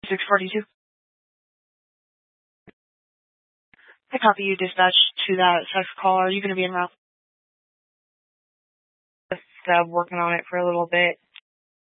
642. I copy you dispatch to that sex call. Are you going to be en route? Just working on it for a little bit.